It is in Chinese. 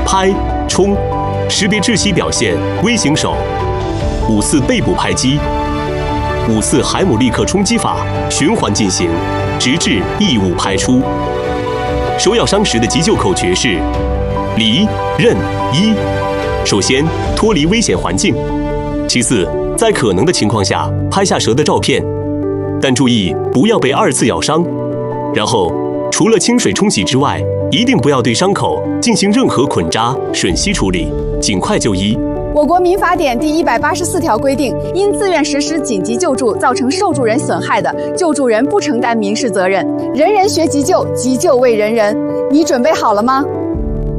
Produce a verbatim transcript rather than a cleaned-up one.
拍、冲，识别窒息表现，微型手；五次背部拍击；五次海姆立克冲击法，循环进行，直至异物排出。手咬伤时的急救口诀是：离、任、一。首先，脱离危险环境；其次，在可能的情况下拍下蛇的照片，但注意不要被二次咬伤。然后，除了清水冲洗之外，一定不要对伤口进行任何捆扎、吮吸处理，尽快就医。 我国民法典第一百八十四条规定，因自愿实施紧急救助造成受助人损害的，救助人不承担民事责任。人人学急救，急救为人人。你准备好了吗？